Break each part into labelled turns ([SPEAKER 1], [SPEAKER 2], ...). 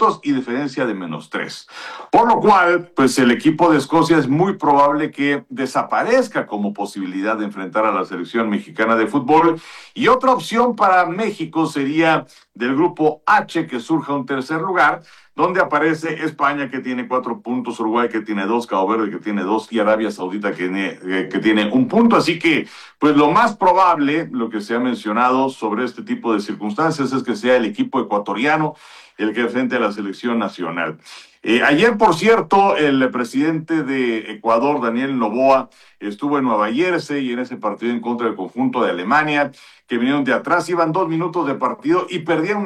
[SPEAKER 1] puntos y diferencia de -3. Por lo cual, pues el equipo de Escocia es muy probable que desaparezca como posibilidad de enfrentar a la selección mexicana de fútbol. Y otra opción para México sería del grupo H, que surja un tercer lugar, donde aparece España, que tiene 4 puntos, Uruguay, que tiene 2, Cabo Verde, que tiene 2, y Arabia Saudita, que tiene 1 punto. Así que, pues lo más probable, lo que se ha mencionado sobre este tipo de circunstancias, es que sea el equipo ecuatoriano el que enfrente a la selección nacional. Ayer, por cierto, el presidente de Ecuador, Daniel Noboa, estuvo en Nueva Jersey y en ese partido en contra del conjunto de Alemania, que vinieron de atrás, iban 2 minutos de partido y perdieron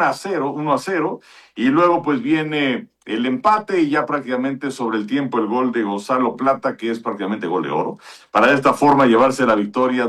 [SPEAKER 1] 1-0, y luego pues viene el empate y ya prácticamente sobre el tiempo el gol de Gonzalo Plata, que es prácticamente gol de oro, para de esta forma llevarse la victoria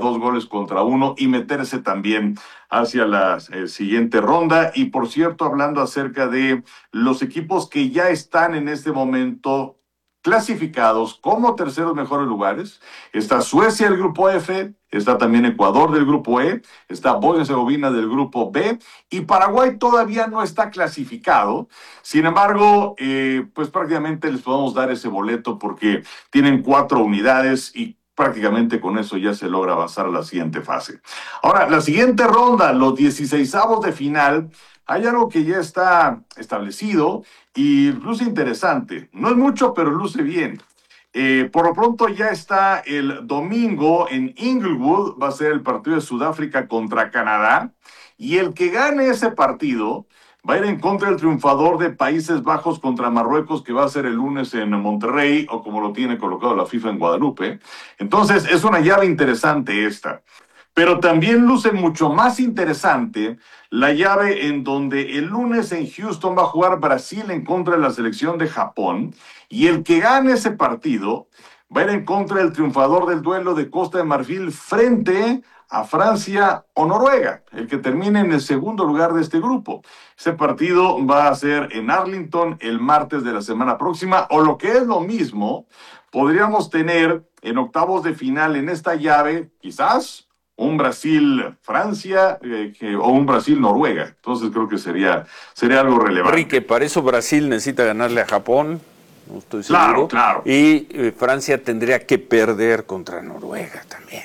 [SPEAKER 1] 2-1 y meterse también hacia la siguiente ronda. Y por cierto, hablando acerca de los equipos que ya están en este momento clasificados como terceros mejores lugares, está Suecia del grupo F, está también Ecuador del grupo E, está Bosnia y Herzegovina del grupo B, y Paraguay todavía no está clasificado. Sin embargo, pues prácticamente les podemos dar ese boleto porque tienen 4 unidades y prácticamente con eso ya se logra avanzar a la siguiente fase. Ahora, la siguiente ronda, los 16avos de final, hay algo que ya está establecido y luce interesante. No es mucho, pero luce bien. Por lo pronto ya está el domingo en Inglewood, va a ser el partido de Sudáfrica contra Canadá, y el que gane ese partido va a ir en contra del triunfador de Países Bajos contra Marruecos, que va a ser el lunes en Monterrey, o como lo tiene colocado la FIFA en Guadalupe. Entonces es una llave interesante esta. Pero también luce mucho más interesante la llave en donde el lunes en Houston va a jugar Brasil en contra de la selección de Japón, y el que gane ese partido va a ir en contra del triunfador del duelo de Costa de Marfil frente a Francia o Noruega, el que termine en el segundo lugar de este grupo. Ese partido va a ser en Arlington el martes de la semana próxima, o lo que es lo mismo, podríamos tener en octavos de final en esta llave, quizás un Brasil-Francia o un Brasil-Noruega. Entonces creo que sería algo relevante.
[SPEAKER 2] Enrique, para eso Brasil necesita ganarle a Japón, no estoy seguro.
[SPEAKER 1] Claro.
[SPEAKER 2] Y Francia tendría que perder contra Noruega también,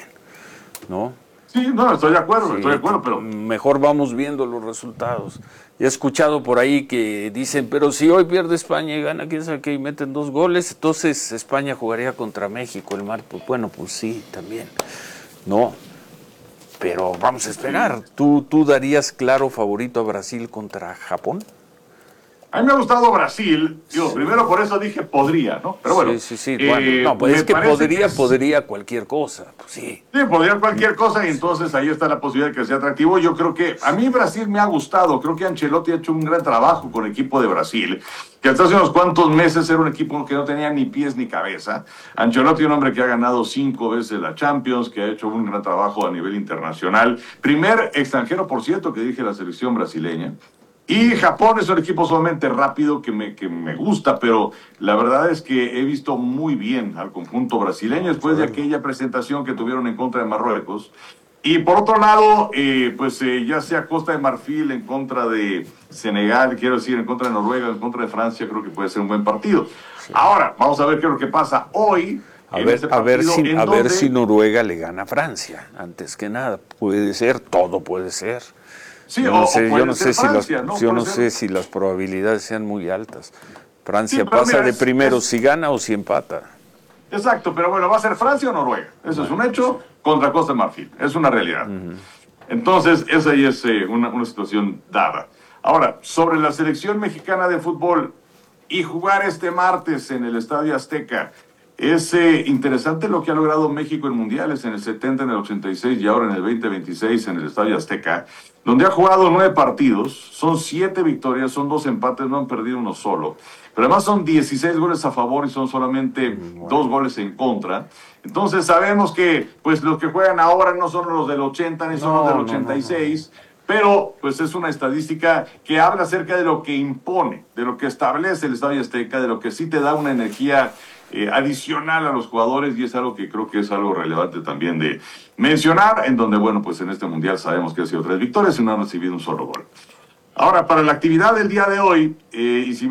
[SPEAKER 2] ¿no?
[SPEAKER 1] Sí, no, estoy de acuerdo, pero
[SPEAKER 2] mejor vamos viendo los resultados. He escuchado por ahí que dicen, pero si hoy pierde España y gana, quién sabe qué, y meten 2 goles, entonces España jugaría contra México el martes. Bueno, pues sí, también, ¿no? Pero vamos a esperar. ¿Tú darías claro favorito a Brasil contra Japón?
[SPEAKER 1] A mí me ha gustado Brasil, digo, primero por eso dije podría, ¿no? Pero bueno.
[SPEAKER 2] Sí. Bueno, no, pues es que podría cualquier cosa, pues sí.
[SPEAKER 1] Sí, podría cualquier cosa, y entonces ahí está la posibilidad de que sea atractivo. Yo creo que a mí Brasil me ha gustado, creo que Ancelotti ha hecho un gran trabajo con el equipo de Brasil, que hasta hace unos cuantos meses era un equipo que no tenía ni pies ni cabeza. Ancelotti, un hombre que ha ganado 5 veces la Champions, que ha hecho un gran trabajo a nivel internacional. Primer extranjero, por cierto, que dirige la selección brasileña. Y Japón es un equipo sumamente rápido que me gusta, pero la verdad es que he visto muy bien al conjunto brasileño después de aquella presentación que tuvieron en contra de Marruecos. Y por otro lado, ya sea Costa de Marfil en contra de Senegal, quiero decir, en contra de Noruega, en contra de Francia, creo que puede ser un buen partido. Sí. Ahora, vamos a ver qué es lo que pasa hoy.
[SPEAKER 2] A ver si Noruega le gana a Francia, antes que nada. Puede ser, todo puede ser.
[SPEAKER 1] Sí,
[SPEAKER 2] yo no sé si las probabilidades sean muy altas. Francia pasa de primero si gana o si empata.
[SPEAKER 1] Exacto, pero bueno, va a ser Francia o Noruega. Eso es un hecho contra Costa de Marfil. Es una realidad. Entonces, esa ya es una situación dada. Ahora, sobre la selección mexicana de fútbol y jugar este martes en el Estadio Azteca. Es interesante lo que ha logrado México en mundiales, en el 70, en el 86 y ahora en el 2026 en el Estadio Azteca, donde ha jugado 9 partidos, son 7 victorias, son 2 empates, no han perdido uno solo. Pero además son 16 goles a favor y son solamente 2 goles en contra. Entonces sabemos que pues los que juegan ahora no son los del 80 ni son los del 86. Pero pues es una estadística que habla acerca de lo que impone, de lo que establece el Estadio Azteca, de lo que sí te da una energía adicional a los jugadores, y es algo que creo que es algo relevante también de mencionar, en donde, bueno, pues en este mundial sabemos que ha sido 3 victorias y no han recibido un solo gol. Ahora, para la actividad del día de hoy, y si